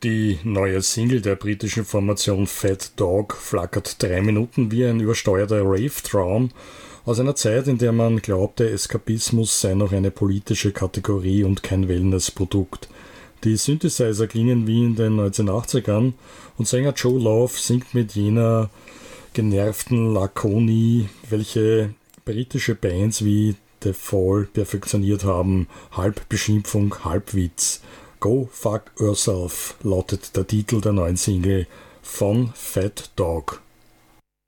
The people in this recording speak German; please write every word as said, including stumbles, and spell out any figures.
Die neue Single der britischen Formation Fat Dog flackert drei Minuten wie ein übersteuerter Rave-Traum aus einer Zeit, in der man glaubte, Eskapismus sei noch eine politische Kategorie und kein Wellness-Produkt. Die Synthesizer klingen wie in den neunzehnhundertachtzigern und Sänger Joe Love singt mit jener genervten Lakonie, welche britische Bands wie The Fall perfektioniert haben. Halb Beschimpfung, halb Witz. Go Fuck Yourself lautet der Titel der neuen Single von Fat Dog.